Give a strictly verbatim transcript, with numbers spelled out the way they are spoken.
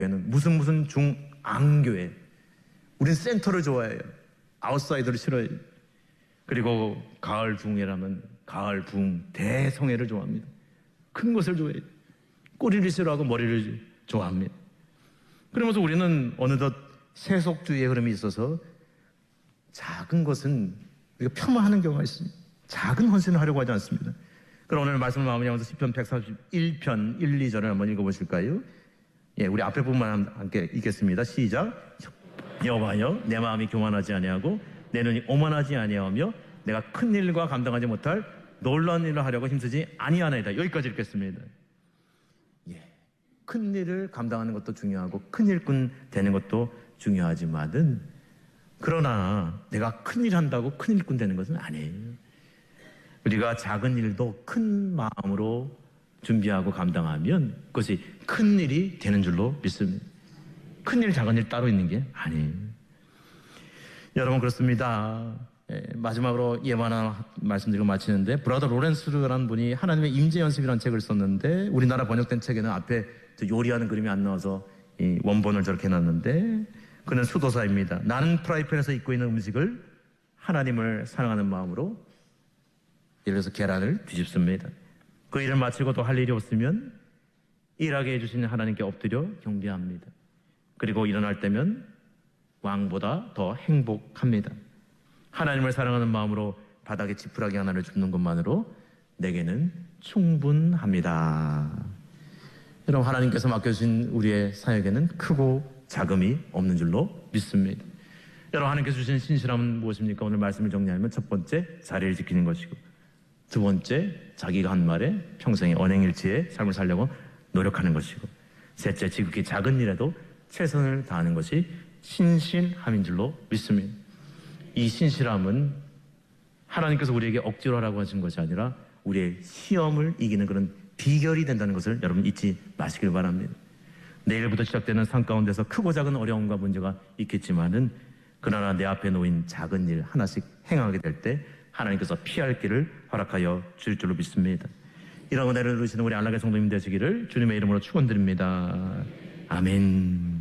교회는 무슨 무슨 중앙교회. 우린 센터를 좋아해요. 아웃사이더를 싫어해요. 그리고 가을 부흥회라면 가을 부흥 대성회를 좋아합니다. 큰 것을 좋아해요. 꼬리를 싫어하고 머리를 좋아합니다. 그러면서 우리는 어느덧 세속주의의 흐름이 있어서 작은 것은 우리가 폄하하는 경우가 있습니다. 작은 헌신을 하려고 하지 않습니다. 그럼 오늘 말씀을 마무리하면서 시편 백사십일 편 일, 이 절을 한번 읽어보실까요? 예, 우리 앞에 부분만 함께 읽겠습니다. 시작. 여호와여, 내 마음이 교만하지 아니하고 내 눈이 오만하지 아니하며 내가 큰 일과 감당하지 못할 놀라운 일을 하려고 힘쓰지 아니하나이다. 여기까지 읽겠습니다. 예, 큰 일을 감당하는 것도 중요하고 큰 일꾼 되는 것도 중요하지만은 그러나 내가 큰 일 한다고 큰 일꾼 되는 것은 아니에요. 우리가 작은 일도 큰 마음으로 준비하고 감당하면 그것이 큰 일이 되는 줄로 믿습니다. 큰 일, 작은 일 따로 있는 게 아니에요. 여러분 그렇습니다. 예, 마지막으로 예만 하나 말씀드리고 마치는데 브라더 로렌스라는 분이 하나님의 임재연습이라는 책을 썼는데 우리나라 번역된 책에는 앞에 요리하는 그림이 안 나와서 이 원본을 저렇게 해놨는데 그는 수도사입니다. 나는 프라이팬에서 익고 있는 음식을 하나님을 사랑하는 마음으로 예를 들어서 계란을 뒤집습니다. 그 일을 마치고 또 할 일이 없으면 일하게 해주시는 하나님께 엎드려 경배합니다. 그리고 일어날 때면 왕보다 더 행복합니다. 하나님을 사랑하는 마음으로 바닥에 지푸라기 하나를 줍는 것만으로 내게는 충분합니다. 여러분 하나님께서 맡겨주신 우리의 사역에는 크고 작음이 없는 줄로 믿습니다. 여러분 하나님께서 주신 신실함은 무엇입니까? 오늘 말씀을 정리하면 첫 번째 자리를 지키는 것이고 두 번째 자기가 한 말에 평생의 언행일치의 삶을 살려고 노력하는 것이고 셋째 지극히 작은 일에도 최선을 다하는 것이 신실함인 줄로 믿습니다. 이 신실함은 하나님께서 우리에게 억지로 하라고 하신 것이 아니라 우리의 시험을 이기는 그런 비결이 된다는 것을 여러분 잊지 마시길 바랍니다. 내일부터 시작되는 삶 가운데서 크고 작은 어려움과 문제가 있겠지만은 그러나 내 앞에 놓인 작은 일 하나씩 행하게 될 때 하나님께서 피할 길을 허락하여 줄 줄로 믿습니다. 이런 은혜를 누리시는 우리 안락의 성도님 되시기를 주님의 이름으로 축원드립니다. 아멘.